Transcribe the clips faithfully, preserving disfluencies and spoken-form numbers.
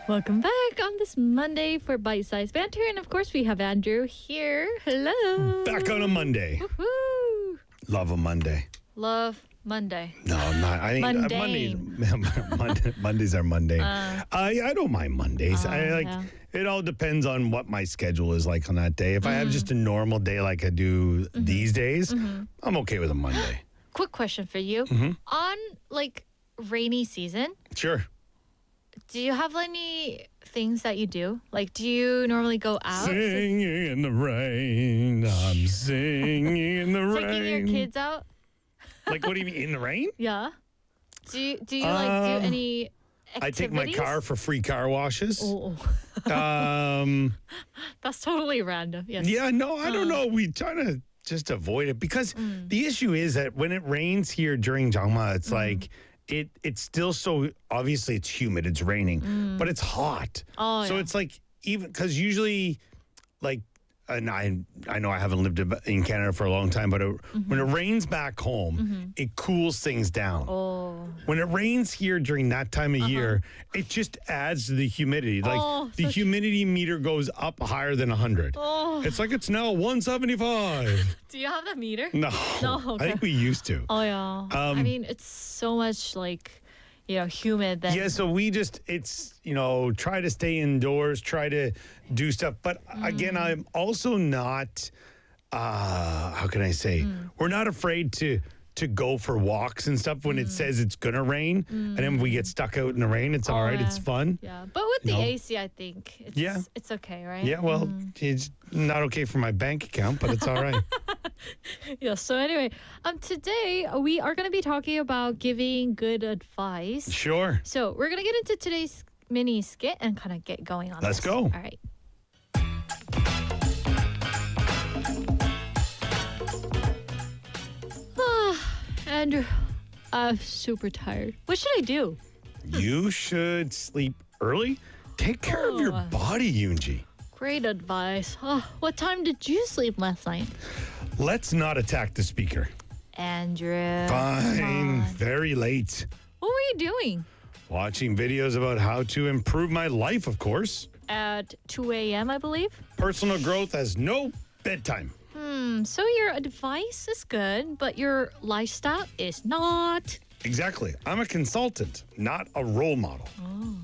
Welcome back on this Monday for Bite Size Banter. And of course, we have Andrew here. Hello. Back on a Monday. Woo-hoo. Love a Monday. Love Monday. No, I'm not. I think uh, Mondays, Monday, Mondays are Monday. Uh, I, I don't mind Mondays. Uh, I like yeah. It all depends on what my schedule is like on that day. If mm. I have just a normal day like I do mm-hmm. these days, mm-hmm. I'm okay with a Monday. Quick question for you. Mm-hmm. On like rainy season. Sure. Do you have any things that you do? Like, do you normally go out? Singing in the rain. I'm singing in the rain. Taking your kids out? Like, what do you mean, in the rain? Yeah. Do you, do you like, um, do any activities? I take my car for free car washes. Oh. um, That's totally random. Yes. Yeah, no, I don't uh. know. We try to just avoid it because mm. the issue is that when it rains here during Jangma, it's mm. like... It it's still so obviously it's humid, it's raining, mm. but it's hot. Oh, so yeah. it's like even because usually, like, and I I know I haven't lived in Canada for a long time, but it, mm-hmm. when it rains back home, mm-hmm. it cools things down. Oh. When it rains here during that time of uh-huh. year, it just adds to the humidity. Like oh, the humidity true. meter goes up higher than one hundred. Oh. It's like it's now one seventy-five. Do you have that meter? No. No. Okay. I think we used to. Oh, yeah. Um, I mean, it's so much like, you know, humid. That yeah, so we just, it's, you know, try to stay indoors, try to do stuff. But mm. again, I'm also not, uh, how can I say, mm. we're not afraid to to go for walks and stuff when mm. it says it's going to rain. Mm. And then we get stuck out in the rain. It's oh, all right. Yeah. It's fun. Yeah. But with the no. A C, I think it's, yeah. it's okay, right? Yeah, well, mm. it's not okay for my bank account, but it's all right. Yeah, so anyway, um, today we are going to be talking about giving good advice. Sure. So we're going to get into today's mini skit and kind of get going on Let's this. go. All right. Andrew, I'm super tired. What should I do? You should sleep early. Take care oh. of your body, Yoonji. Great advice. Oh, what time did you sleep last night? Let's not attack the speaker. Andrew. Fine. Very late. What were you doing? Watching videos about how to improve my life, of course. At two a.m., I believe? Personal growth has no bedtime. Hmm, so your advice is good, but your lifestyle is not. Exactly. I'm a consultant, not a role model. Oh.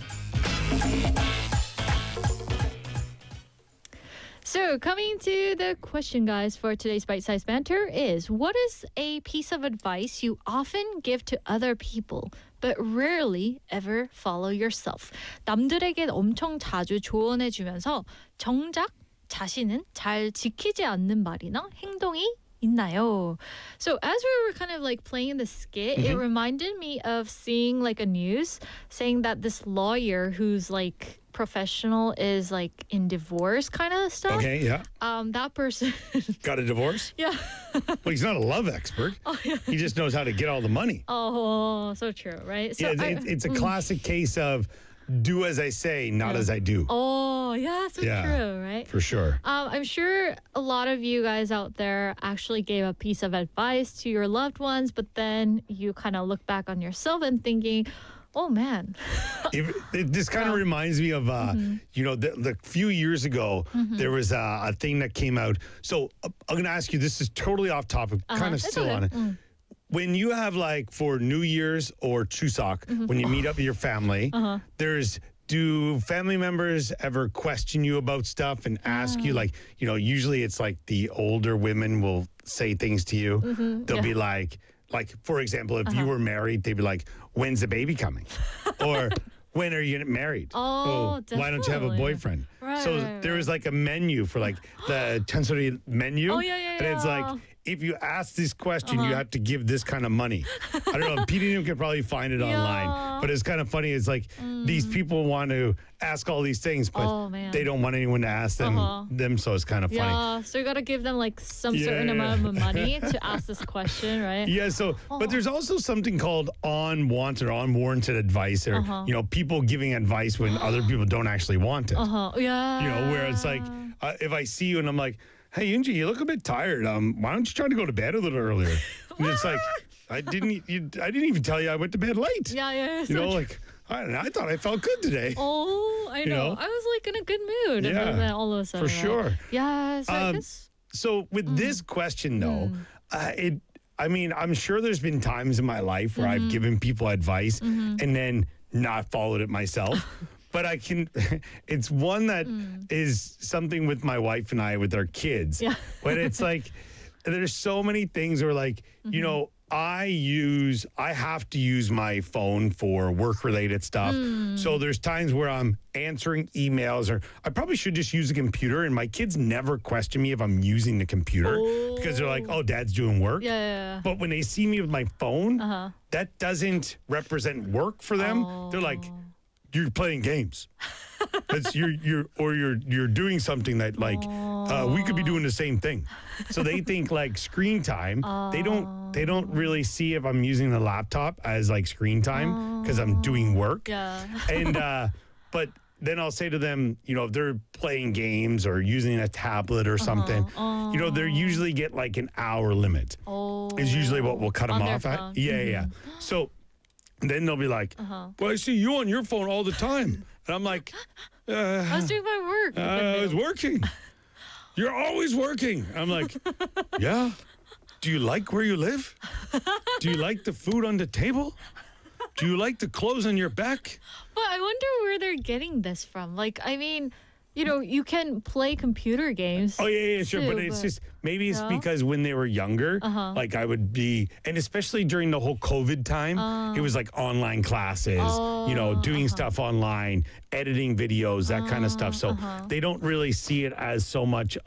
So, coming to the question, guys, for today's bite-sized banter is, what is a piece of advice you often give to other people, but rarely ever follow yourself? 남들에게 엄청 자주 조언해주면서 정작 자신은 잘 지키지 않는 말이나 행동이 있나요? So as we were kind of like playing the skit, mm-hmm. it reminded me of seeing like a news saying that this lawyer who's like professional is like in divorce kind of stuff. Okay, yeah. Um, that person got a divorce? Yeah. Well, he's not a love expert. Oh, yeah. He just knows how to get all the money. Oh, so true, right? So yeah, I, it's, it's a mm. classic case of do as I say, not yeah. as I do. Oh, yeah, so yeah, true, right? For sure. Um, I'm sure a lot of you guys out there actually gave a piece of advice to your loved ones, but then you kind of look back on yourself and thinking, oh, man. it, it, this kind of yeah. reminds me of, uh, mm-hmm. you know, the, the few years ago, mm-hmm. there was a, a thing that came out. So uh, I'm going to ask you, this is totally off topic, uh-huh. kind of it's still okay. on it. Mm. When you have like for New Year's or Chuseok, mm-hmm. when you meet up with your family, uh-huh. there's... Do family members ever question you about stuff and ask uh. you, like, you know, usually it's like the older women will say things to you. Mm-hmm, They'll yeah. be like, like, for example, if uh-huh. you were married, they'd be like, when's the baby coming? Or when are you getting married? Oh, oh why don't you have a boyfriend? Right, so right, there right. was like a menu for like the Chansori menu. Oh, yeah, yeah, And it's yeah. like, if you ask this question, uh-huh. you have to give this kind of money. I don't know. P D M could probably find it yeah. online. But it's kind of funny. It's like mm. these people want to ask all these things, but oh, they don't want anyone to ask them, uh-huh. them. So it's kind of funny. Yeah, so you got to give them like some yeah, certain yeah. amount of money to ask this question, right? Yeah, so, oh. but there's also something called unwanted or unwarranted advice, or, uh-huh. you know, people giving advice when other people don't actually want it. Uh-huh. Yeah. You know, where it's like, uh, if I see you and I'm like, hey, Yoonji, you look a bit tired. Um, why don't you try to go to bed a little earlier? And it's like, I didn't, you, I didn't even tell you I went to bed late. Yeah, yeah. You so know, true. like, I don't know. I thought I felt good today. Oh, I know. know? I was like in a good mood. And Yeah, then all of a sudden. for like, sure. yeah. So I Um, guess. So with this question, though, uh, it. I mean, I'm sure there's been times in my life where I've given people advice and then not followed it myself. But I can, it's one that is something with my wife and I with our kids. Yeah. But it's like, there's so many things where, like, you know, I use, I have to use my phone for work related stuff. So there's times where I'm answering emails, or I probably should just use a computer. And my kids never question me if I'm using the computer because they're like, oh, dad's doing work. Yeah, yeah, yeah. But when they see me with my phone, Uh-huh. that doesn't represent work for them. They're like, you're playing games. That's you're you're or you're you're doing something that, like, uh, we could be doing the same thing. So they think like screen time. They don't they don't really see if I'm using the laptop as like screen time because I'm doing work. Yeah. And uh, but then I'll say to them, you know, if they're playing games or using a tablet or something, you know, they usually get like an hour limit. Oh. Is usually what we'll cut them On their off at. phone. Yeah, yeah, yeah. So then they'll be like, well, I see you on your phone all the time. And I'm like, uh, I was doing my work. uh, I was working. You're always working. I'm like, yeah. Do you like where you live? Do you like the food on the table? Do you like the clothes on your back? But I wonder where they're getting this from. Like, I mean, you know, you can play computer games. Oh, yeah, yeah, sure. too, But it's just, maybe it's No? because when they were younger, Uh-huh. like I would be, and especially during the whole COVID time, it was like online classes, you know, Oh, doing uh-huh. stuff online, editing videos, that kind of stuff. So uh-huh. they don't really see it as so much